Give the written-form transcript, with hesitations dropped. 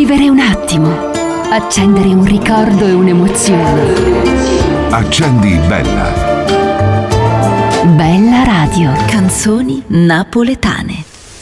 Vivere un attimo, accendere un ricordo e un'emozione. Accendi Bella. Bella Radio. Canzoni napoletane.